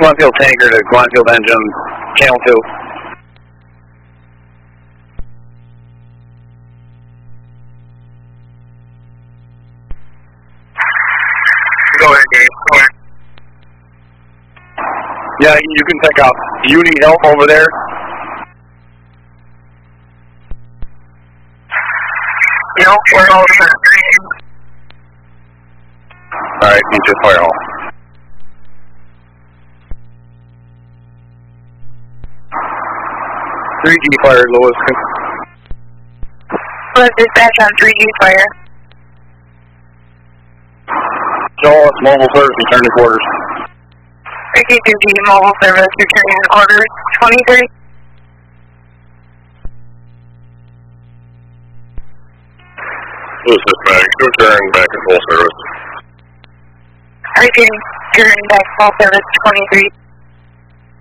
Glenfield tanker to Glenfield engine, channel 2. Go ahead, Dave. Go ahead. Yeah, you can take off. Do you need help over there? No, we're all set. Alright, need your fire hall. Three G fire, Lewis. Let's dispatch on 3G fire. Show us mobile service, return to quarters. 3G mobile service, returning to quarters, 23. Lewis dispatch, return back to full service. Returning back full service, 23.